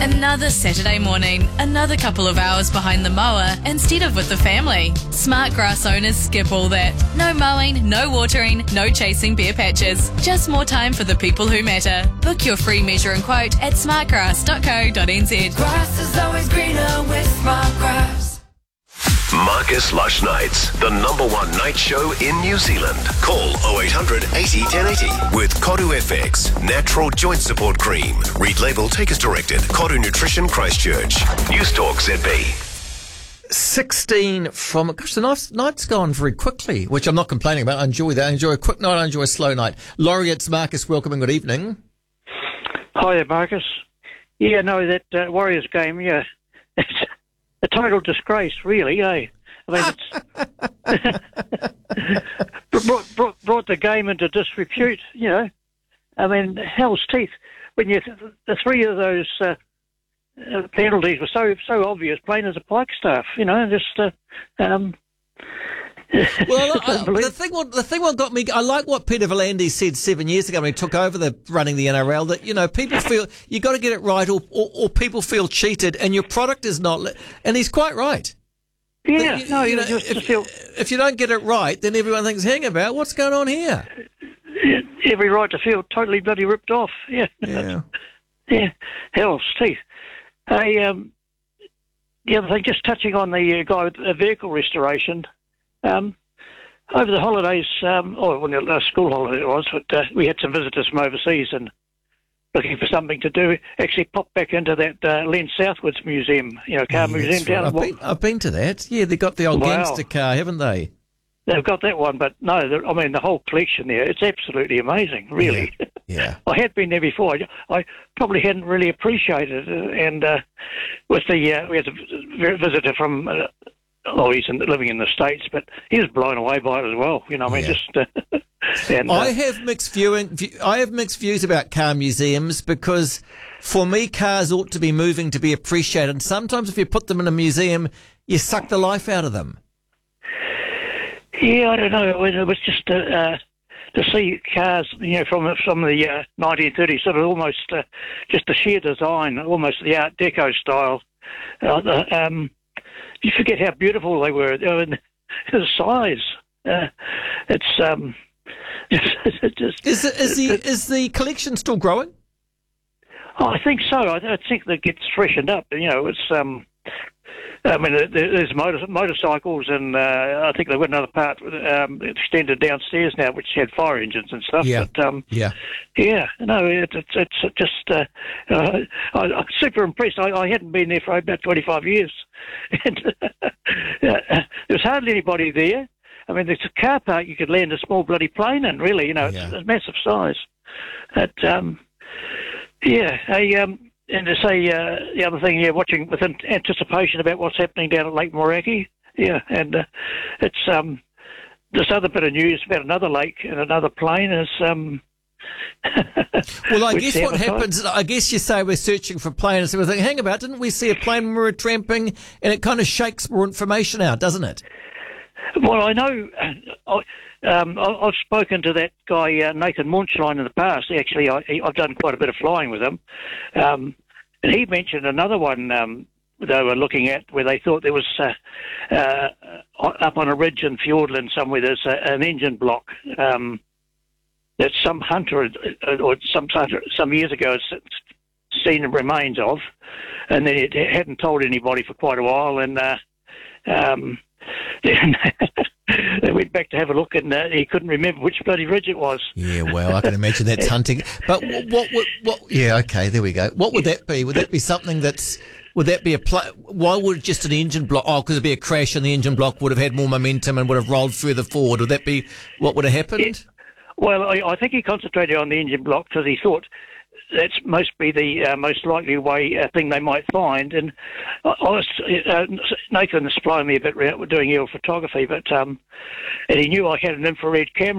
Another Saturday morning, another couple of hours behind the mower instead of with the family. Smart grass owners skip all that. No mowing, no watering, no chasing bare patches. Just more time for the people who matter. Book your free measure and quote at smartgrass.co.nz. Grass is always greener with Smart Grass. Marcus Lush Nights, the #1 night show in New Zealand. Call 0800 80 1080 with Koru FX, natural joint support cream. Read label, take as directed. Koru Nutrition Christchurch. News Talk ZB. 16 from... Gosh, the night's gone very quickly, which I'm not complaining about. I enjoy that. I enjoy a quick night. I enjoy a slow night. Laurie, it's Marcus. Welcome and good evening. Hi there, Marcus. Yeah, no, that Warriors game, yeah, it's a total disgrace, really, eh? I mean, it's brought the game into disrepute, you know. I mean, hell's teeth. When the three of those penalties were so obvious, plain as a pikestaff, you know, just... Well, the thing what got me, I like what Peter V'landys said 7 years ago when he took over running the NRL, that, you know, people feel you got to get it right or people feel cheated and your product is not, and he's quite right. Yeah, if you don't get it right, then everyone thinks, hang about, what's going on here? Every right to feel totally bloody ripped off, yeah. Yeah, hell's teeth. The other thing, just touching on the guy with vehicle restoration, over the holidays, when the school holiday it was, but we had some visitors from overseas and looking for something to do, actually popped back into that Len Southwoods museum, you know, car museum down. I've been to that. Yeah, they've got the old gangster car, haven't they? They've got that one, but no, I mean, the whole collection there, it's absolutely amazing, really. Yeah. I had been there before. I probably hadn't really appreciated it, and with we had a visitor from... he's living in the States, but he was blown away by it as well. You know, I mean, I have mixed views about car museums because, for me, cars ought to be moving to be appreciated. And sometimes, if you put them in a museum, you suck the life out of them. Yeah, I don't know. It was just to see cars, you know, from the 1930s, sort of almost just the sheer design, almost the Art Deco style. You forget how beautiful they were. The size. Is the collection still growing? Oh, I think so. I think that gets freshened up. You know, it's. I mean, there's motorcycles, and I think they've got another part extended downstairs now, which had fire engines and stuff. Yeah. But, yeah. No, it's just. I'm super impressed. I hadn't been there for about 25 years, and there was hardly anybody there. I mean, there's a car park you could land a small bloody plane in. Really, you know, it's a massive size. But and to say the other thing, watching with anticipation about what's happening down at Lake Moeraki. Yeah, and it's this other bit of news about another lake and another plane is. Well, I guess what happens, I guess you say we're searching for planes, and we think, hang about, didn't we see a plane when we were tramping? And it kind of shakes more information out, doesn't it? Well, I know. I've spoken to that guy Nathan Munchline in the past. Actually, I've done quite a bit of flying with him, and he mentioned another one they were looking at where they thought there was up on a ridge in Fiordland somewhere. There's an engine block that some hunter or some years ago had seen the remains of, and then it hadn't told anybody for quite a while, and. They went back to have a look, and he couldn't remember which bloody ridge it was. Yeah, well, I can imagine that's hunting. But what? Yeah, okay, there we go. What would that be? Would that be something that's? Would that be why would just an engine block? Oh, because it'd be a crash, and the engine block would have had more momentum and would have rolled further forward. Would that be what would have happened? Yeah. Well, I think he concentrated on the engine block because he thought that's most likely thing they might find. And Nathan is supplying me a bit doing aerial photography, but and he knew I had an infrared camera